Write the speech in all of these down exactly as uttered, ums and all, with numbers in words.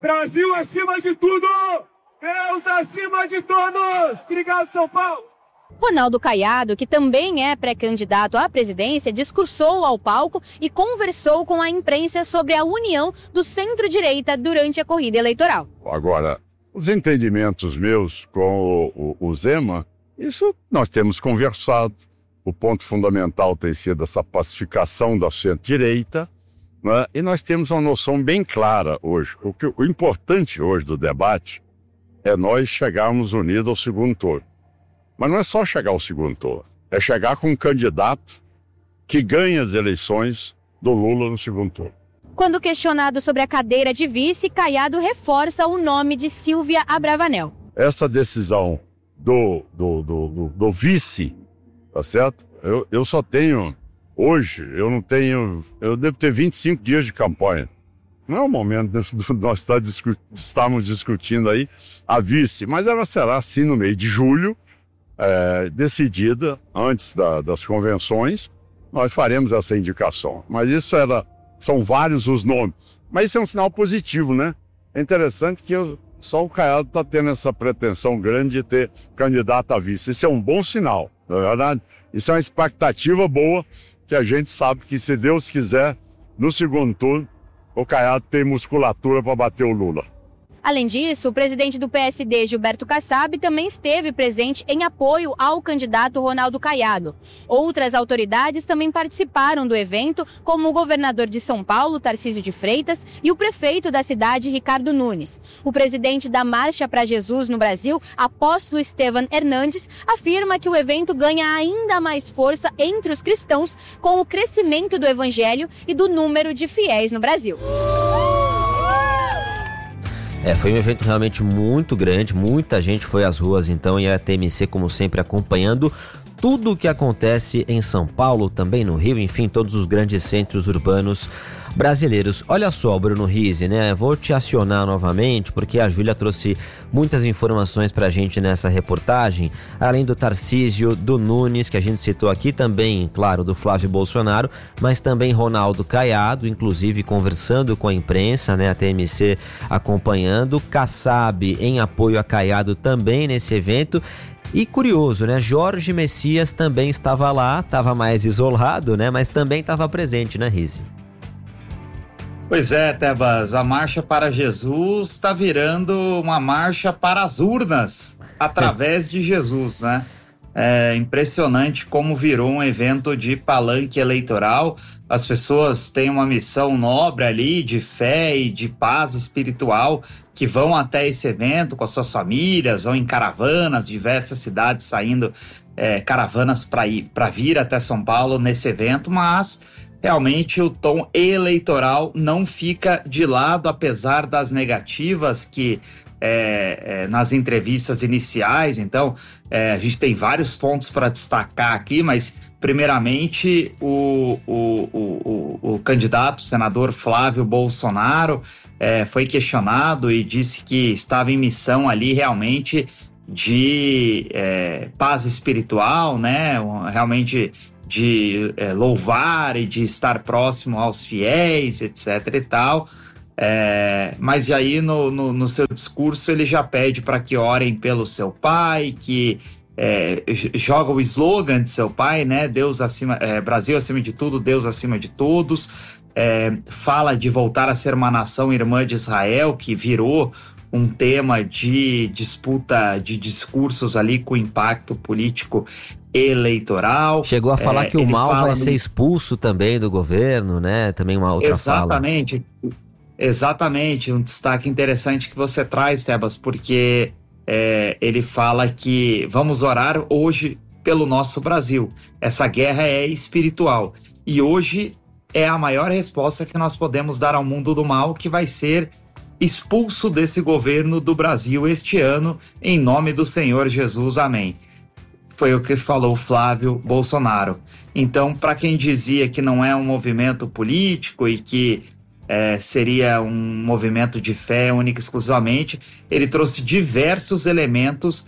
Brasil acima de tudo! Deus acima de todos! Obrigado, São Paulo! Ronaldo Caiado, que também é pré-candidato à presidência, discursou ao palco e conversou com a imprensa sobre a união do centro-direita durante a corrida eleitoral. Agora, os entendimentos meus com o, o, o Zema, isso nós temos conversado. O ponto fundamental tem sido essa pacificação da centro-direita, né? E nós temos uma noção bem clara hoje. O, que, o importante hoje do debate é nós chegarmos unidos ao segundo turno. Mas não é só chegar ao segundo turno, é chegar com um candidato que ganha as eleições do Lula no segundo turno. Quando questionado sobre a cadeira de vice, Caiado reforça o nome de Silvia Abravanel. Essa decisão do, do, do, do, do vice, tá certo? Eu, eu só tenho, hoje, eu não tenho, eu devo ter vinte e cinco dias de campanha. Não é o momento de nós estar discu- estarmos discutindo aí a vice, mas ela será assim no mês de julho, é, decidida antes da, das convenções, nós faremos essa indicação. Mas isso era, são vários os nomes. Mas isso é um sinal positivo, né? É interessante que eu, só o Caiado está tendo essa pretensão grande de ter candidato a vice. Isso é um bom sinal, na verdade. Isso é uma expectativa boa, que a gente sabe que, se Deus quiser, no segundo turno, o Caiado tem musculatura para bater o Lula. Além disso, o presidente do P S D, Gilberto Kassab, também esteve presente em apoio ao candidato Ronaldo Caiado. Outras autoridades também participaram do evento, como o governador de São Paulo, Tarcísio de Freitas, e o prefeito da cidade, Ricardo Nunes. O presidente da Marcha para Jesus no Brasil, Apóstolo Estevan Hernandes, afirma que o evento ganha ainda mais força entre os cristãos com o crescimento do evangelho e do número de fiéis no Brasil. É, foi um evento realmente muito grande, muita gente foi às ruas então, e a T M C, como sempre, acompanhando tudo o que acontece em São Paulo, também no Rio, enfim, todos os grandes centros urbanos brasileiros. Olha só, Bruno Rizzi, né? Vou te acionar novamente, porque a Júlia trouxe muitas informações pra gente nessa reportagem, além do Tarcísio, do Nunes, que a gente citou aqui, também, claro, do Flávio Bolsonaro, mas também Ronaldo Caiado, inclusive conversando com a imprensa, né? A T M C acompanhando, Kassab em apoio a Caiado também nesse evento. E curioso, né? Jorge Messias também estava lá, estava mais isolado, né? Mas também estava presente, né, Rizzi? Pois é, Tebas, a Marcha para Jesus está virando uma marcha para as urnas, através de Jesus, né? É impressionante como virou um evento de palanque eleitoral. As pessoas têm uma missão nobre ali de fé e de paz espiritual, que vão até esse evento com as suas famílias, vão em caravanas, diversas cidades saindo é, caravanas para ir, para vir até São Paulo nesse evento, mas realmente o tom eleitoral não fica de lado, apesar das negativas que É, é, nas entrevistas iniciais. Então, é, a gente tem vários pontos para destacar aqui, mas primeiramente o, o, o, o, o candidato, o senador Flávio Bolsonaro, é, foi questionado e disse que estava em missão ali realmente de é, paz espiritual, né? Realmente de é, louvar e de estar próximo aos fiéis, etc e tal. É, mas aí no, no, no seu discurso ele já pede para que orem pelo seu pai, que é, joga o slogan de seu pai, né? Deus acima, é, Brasil acima de tudo, Deus acima de todos. É, fala de voltar a ser uma nação irmã de Israel, que virou um tema de disputa de discursos ali com impacto político eleitoral. Chegou a falar é, que o mal vai do... ser expulso também do governo, né? Também uma outra Exatamente. fala. Exatamente, um destaque interessante que você traz, Tebas, porque é, ele fala que vamos orar hoje pelo nosso Brasil. Essa guerra é espiritual e hoje é a maior resposta que nós podemos dar ao mundo do mal, que vai ser expulso desse governo do Brasil este ano, em nome do Senhor Jesus, amém. Foi o que falou Flávio Bolsonaro. Então, para quem dizia que não é um movimento político e que É, seria um movimento de fé única e exclusivamente, ele trouxe diversos elementos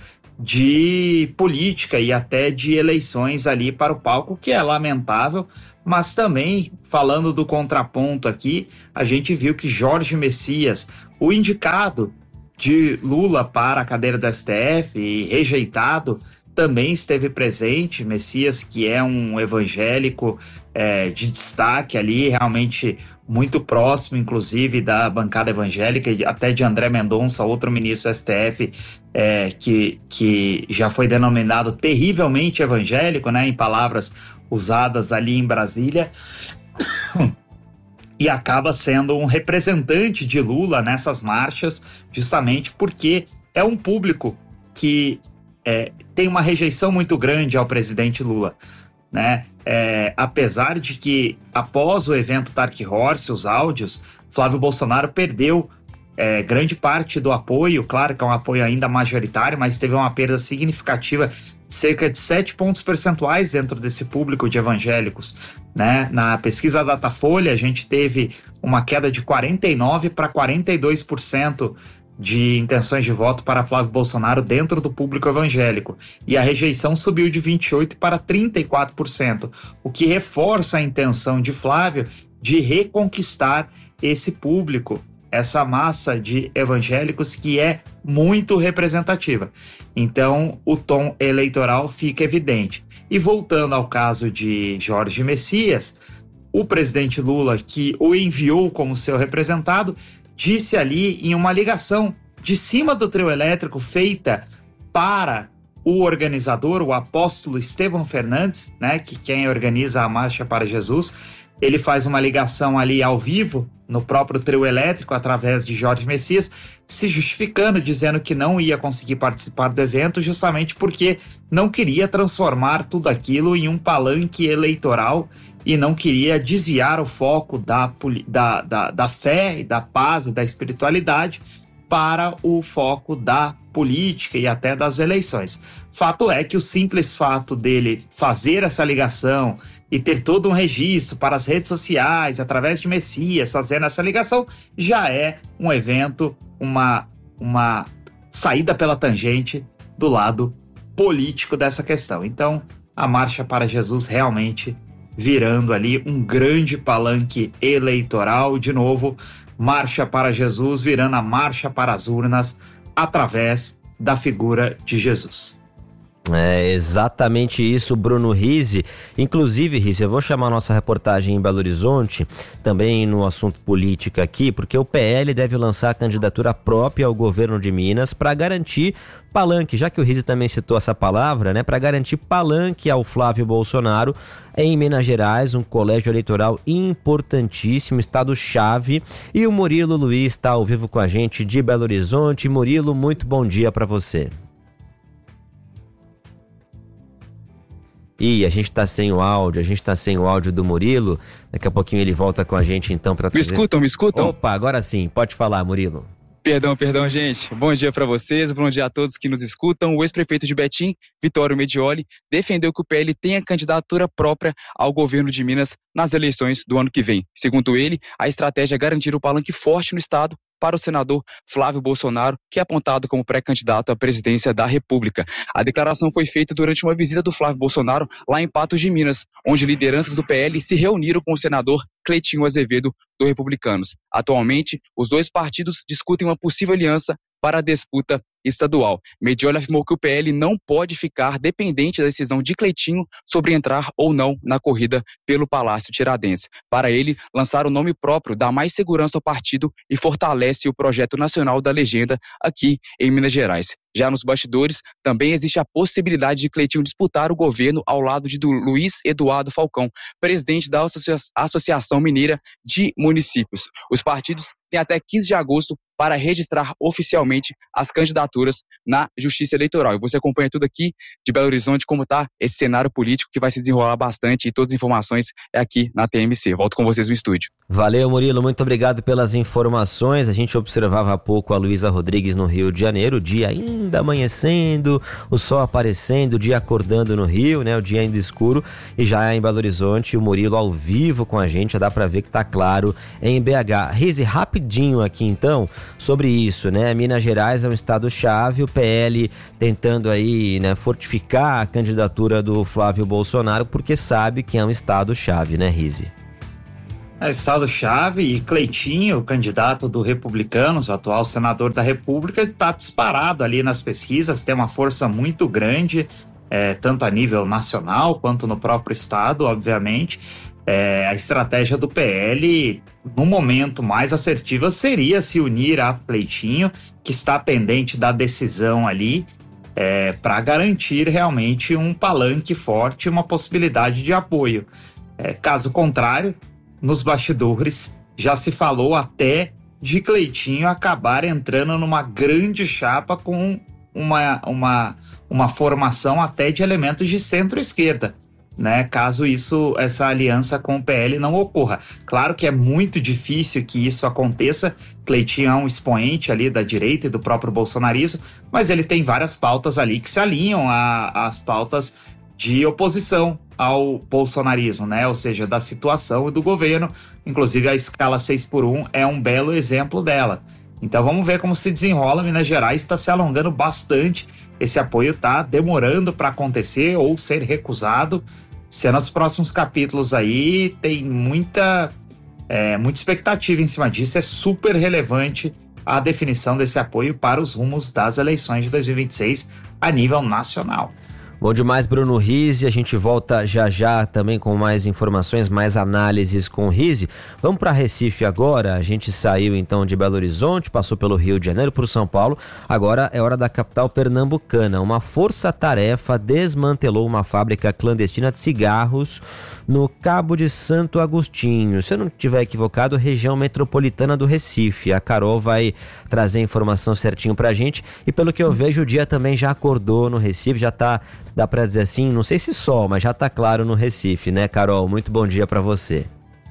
de política e até de eleições ali para o palco, que é lamentável, mas também, falando do contraponto aqui, a gente viu que Jorge Messias, o indicado de Lula para a cadeira do S T F e rejeitado também esteve presente, Messias, que é um evangélico é, de destaque ali, realmente muito próximo, inclusive, da bancada evangélica, até de André Mendonça, outro ministro do S T F, é, que, que já foi denominado terrivelmente evangélico, né, em palavras usadas ali em Brasília, e acaba sendo um representante de Lula nessas marchas, justamente porque é um público que é, tem uma rejeição muito grande ao presidente Lula, né? É, apesar de que, após o evento Dark Horse, os áudios, Flávio Bolsonaro perdeu é, grande parte do apoio, claro que é um apoio ainda majoritário, mas teve uma perda significativa, cerca de sete pontos percentuais dentro desse público de evangélicos, né? Na pesquisa Datafolha, a gente teve uma queda de quarenta e nove para quarenta e dois por cento de intenções de voto para Flávio Bolsonaro dentro do público evangélico. E a rejeição subiu de vinte e oito por cento para trinta e quatro por cento, o que reforça a intenção de Flávio de reconquistar esse público, essa massa de evangélicos que é muito representativa. Então, o tom eleitoral fica evidente. E voltando ao caso de Jorge Messias, o presidente Lula, que o enviou como seu representado, disse ali em uma ligação de cima do trio elétrico feita para o organizador, o apóstolo Estevão Fernandes, né, que quem organiza a Marcha para Jesus, ele faz uma ligação ali ao vivo no próprio trio elétrico através de Jorge Messias, se justificando, dizendo que não ia conseguir participar do evento justamente porque não queria transformar tudo aquilo em um palanque eleitoral e não queria desviar o foco da, da, da, da fé e da paz e da espiritualidade para o foco da política e até das eleições. Fato é que o simples fato dele fazer essa ligação e ter todo um registro para as redes sociais, através de Messias, fazendo essa ligação, já é um evento, uma, uma saída pela tangente do lado político dessa questão. Então, a Marcha para Jesus realmente virando ali um grande palanque eleitoral, de novo, Marcha para Jesus virando a marcha para as urnas através da figura de Jesus. É exatamente isso, Bruno Rizzi. Inclusive, Rizzi, eu vou chamar a nossa reportagem em Belo Horizonte, também no assunto política aqui, porque o P L deve lançar a candidatura própria ao governo de Minas para garantir palanque, já que o Rizzi também citou essa palavra, né, para garantir palanque ao Flávio Bolsonaro em Minas Gerais, um colégio eleitoral importantíssimo, estado-chave. E o Murilo Luiz está ao vivo com a gente de Belo Horizonte. Murilo, muito bom dia para você. Ih, a gente tá sem o áudio, a gente tá sem o áudio do Murilo. Daqui a pouquinho ele volta com a gente então para trazer... Me escutam, me escutam? Opa, agora sim, pode falar, Murilo. Perdão, perdão, gente. Bom dia para vocês, bom dia a todos que nos escutam. O ex-prefeito de Betim, Vitório Medioli, defendeu que o P L tenha candidatura própria ao governo de Minas nas eleições do ano que vem. Segundo ele, a estratégia é garantir o palanque forte no estado para o senador Flávio Bolsonaro, que é apontado como pré-candidato à presidência da República. A declaração foi feita durante uma visita do Flávio Bolsonaro lá em Patos de Minas, onde lideranças do P L se reuniram com o senador Cleitinho Azevedo, do Republicanos. Atualmente, os dois partidos discutem uma possível aliança para a disputa estadual. Medioli afirmou que o P L não pode ficar dependente da decisão de Cleitinho sobre entrar ou não na corrida pelo Palácio Tiradentes. Para ele, lançar o nome próprio dá mais segurança ao partido e fortalece o projeto nacional da legenda aqui em Minas Gerais. Já nos bastidores, também existe a possibilidade de Cleitinho disputar o governo ao lado de Luiz Eduardo Falcão, presidente da Associa- Associação Mineira de Municípios. Os partidos têm até quinze de agosto para registrar oficialmente as candidaturas na Justiça Eleitoral. E você acompanha tudo aqui de Belo Horizonte, como está esse cenário político que vai se desenrolar bastante, e todas as informações é aqui na T M C. Volto com vocês no estúdio. Valeu, Murilo, muito obrigado pelas informações. A gente observava há pouco a Luísa Rodrigues no Rio de Janeiro, o dia ainda amanhecendo, o sol aparecendo, o dia acordando no Rio, né, o dia ainda escuro, e já em Belo Horizonte, o Murilo ao vivo com a gente, já dá pra ver que tá claro em B H. Rizzi, rapidinho aqui então, sobre isso, né, Minas Gerais é um estado-chave, o P L tentando aí, né, fortificar a candidatura do Flávio Bolsonaro, porque sabe que é um estado-chave, né, Rizzi? É, Estado-chave, e Cleitinho, o candidato do Republicanos, atual senador da República, está disparado ali nas pesquisas, tem uma força muito grande, é, tanto a nível nacional quanto no próprio estado, obviamente. É, a estratégia do P L, no momento mais assertiva, seria se unir a Cleitinho, que está pendente da decisão ali, é, para garantir realmente um palanque forte, uma possibilidade de apoio. É, caso contrário, nos bastidores já se falou até de Cleitinho acabar entrando numa grande chapa com uma, uma, uma formação até de elementos de centro-esquerda, né? Caso isso, essa aliança com o P L não ocorra. Claro que é muito difícil que isso aconteça. Cleitinho é um expoente ali da direita e do próprio bolsonarismo, mas ele tem várias pautas ali que se alinham às pautas de oposição ao bolsonarismo, né? Ou seja, da situação e do governo. Inclusive a escala seis por um é um belo exemplo dela. Então vamos ver como se desenrola. Minas Gerais está se alongando bastante, esse apoio está demorando para acontecer ou ser recusado. Se é nos próximos capítulos aí, tem muita, é, muita expectativa em cima disso. É super relevante a definição desse apoio para os rumos das eleições de dois mil e vinte e seis a nível nacional. Bom demais, Bruno Rizzi. A gente volta já já também com mais informações, mais análises com o Rizzi. Vamos para Recife agora. A gente saiu então de Belo Horizonte, passou pelo Rio de Janeiro, por São Paulo. Agora é hora da capital pernambucana. Uma força-tarefa desmantelou uma fábrica clandestina de cigarros no Cabo de Santo Agostinho. Se eu não estiver equivocado, região metropolitana do Recife. A Carol vai trazer a informação certinho pra gente. E pelo que eu vejo, o dia também já acordou no Recife, já tá... Dá pra dizer assim, não sei se sol, mas já tá claro no Recife, né, Carol? Muito bom dia pra você.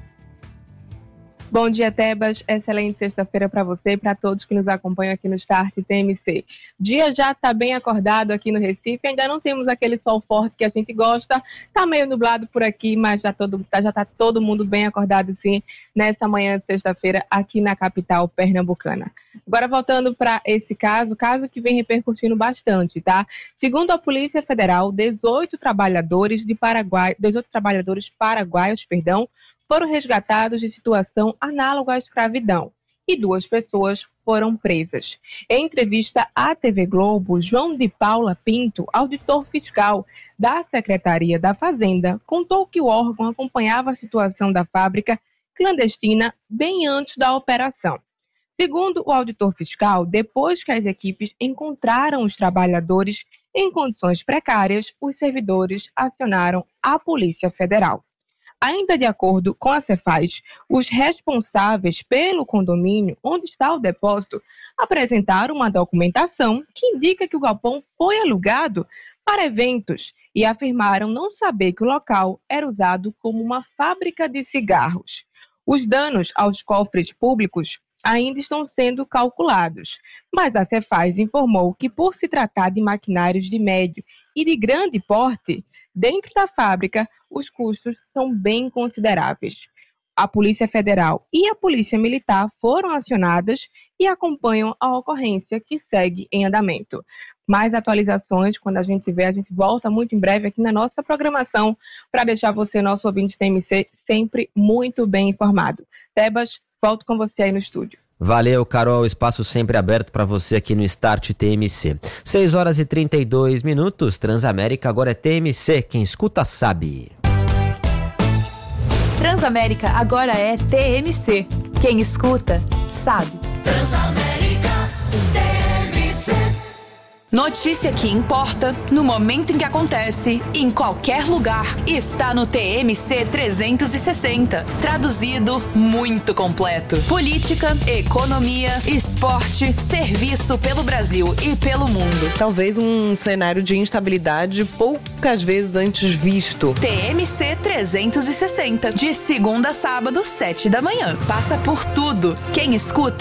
Bom dia, Tebas. Excelente sexta-feira para você e para todos que nos acompanham aqui no Start T M C. O dia já está bem acordado aqui no Recife, ainda não temos aquele sol forte que a gente gosta, está meio nublado por aqui, mas já todo, já está todo mundo bem acordado sim, nessa manhã de sexta-feira aqui na capital pernambucana. Agora voltando para esse caso, caso que vem repercutindo bastante, tá? Segundo a Polícia Federal, dezoito trabalhadores de Paraguai, dezoito trabalhadores paraguaios, perdão, foram resgatados de situação análoga à escravidão e duas pessoas foram presas. Em entrevista à T V Globo, João de Paula Pinto, auditor fiscal da Secretaria da Fazenda, contou que o órgão acompanhava a situação da fábrica clandestina bem antes da operação. Segundo o auditor fiscal, depois que as equipes encontraram os trabalhadores em condições precárias, os servidores acionaram a Polícia Federal. Ainda de acordo com a Cefaz, os responsáveis pelo condomínio onde está o depósito apresentaram uma documentação que indica que o galpão foi alugado para eventos e afirmaram não saber que o local era usado como uma fábrica de cigarros. Os danos aos cofres públicos ainda estão sendo calculados, mas a Cefaz informou que, por se tratar de maquinários de médio e de grande porte, dentro da fábrica, os custos são bem consideráveis. A Polícia Federal e a Polícia Militar foram acionadas e acompanham a ocorrência que segue em andamento. Mais atualizações, quando a gente vê, a gente volta muito em breve aqui na nossa programação para deixar você, nosso ouvinte T M C, sempre muito bem informado. Tebas, volto com você aí no estúdio. Valeu, Carol. Espaço sempre aberto para você aqui no Start T M C. seis horas e trinta e dois minutos. Transamérica agora é T M C. Quem escuta sabe. Transamérica agora é T M C. Quem escuta sabe. Transamérica T M C. Notícia que importa no momento em que acontece, em qualquer lugar, está no T M C trezentos e sessenta. Traduzido, muito completo. Política, economia, esporte, serviço pelo Brasil e pelo mundo. Talvez um cenário de instabilidade poucas vezes antes visto. T M C trezentos e sessenta, de segunda a sábado, sete da manhã. Passa por tudo. Quem escuta